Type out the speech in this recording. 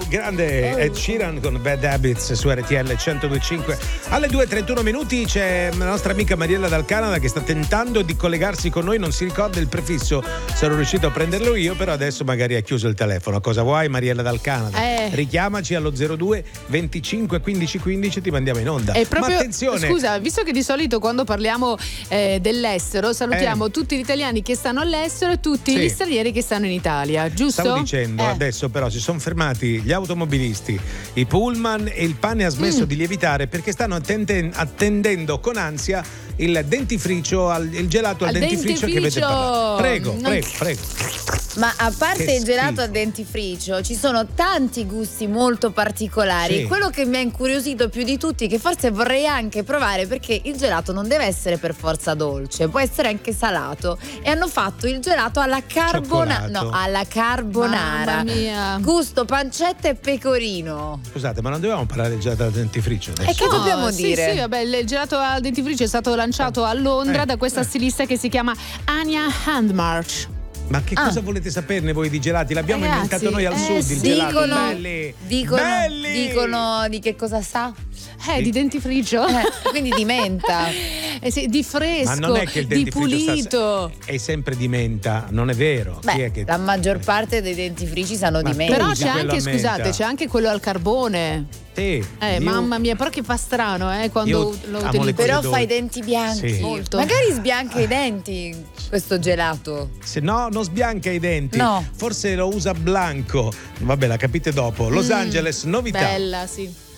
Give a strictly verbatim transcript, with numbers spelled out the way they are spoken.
grande Ed Sheeran con Bad Habits su R T L centodue e cinque. Alle due e trentuno minuti c'è la nostra amica Mariella dal Canada che sta tentando di collegarsi con noi, non si ricorda il prefisso, sarò riuscito a prenderlo io, però adesso magari ha chiuso il telefono. Cosa vuoi, Mariella dal Canada? Eh. Richiamaci allo zero due venticinque quindici quindici, ti mandiamo in onda. È proprio, ma attenzione, scusa, visto che di solito quando parliamo eh, dell'estero salutiamo Eh. tutti gli italiani che stanno all'estero e tutti Sì. gli stranieri che stanno in Italia, giusto? stavo dicendo, Eh. adesso però si sono fermati gli automobilisti, i pullman, e il pane ha smesso Mm. di lievitare perché stanno attenden- attendendo con ansia il dentifricio, al, il gelato al, Al dentifricio, che avete dentifricio! parlato. Prego, Non- prego, prego. Ma a parte Che il gelato schifo. a dentifricio, ci sono tanti gusti molto particolari. Sì. Quello che mi ha incuriosito più di tutti, che forse vorrei anche provare, perché il gelato non deve essere per forza dolce, può essere anche salato. E hanno fatto il gelato alla carbonara. Cioccolato. No, alla carbonara. Mamma mia. Gusto pancetta e pecorino. Scusate, ma non dovevamo parlare del gelato al dentifricio adesso? E che dobbiamo sì, dire? Sì, vabbè, il gelato al dentifricio è stato lanciato a Londra Eh, da questa eh. stilista che si chiama Anya Handmarch. Ma che Ah. cosa volete saperne voi di gelati? L'abbiamo Ragazzi, inventato noi al eh, sud, il sì. gelato. Dicono, Belli! dicono, Belli! dicono di che cosa sa? Eh, di dentifricio. Eh, quindi di menta. Eh sì, di fresco, Ma non è che il di dentifricio pulito. sta, è sempre di menta, non è vero. Chi Beh, è che... la maggior parte dei dentifrici sanno Ma di menta. Però Usa c'è quello anche, a menta. scusate, c'è anche quello al carbone. Sì, Eh, io- mamma mia, però che fa strano, eh, quando Io lo amo le utilizzi. cose Però dolci. fa i denti bianchi. Sì. Molto. Magari sbianca i denti questo gelato. Se no, non sbianca i denti. No. Forse lo usa blanco. Vabbè, la capite dopo. Los Mm, Angeles, novità. Bella, sì.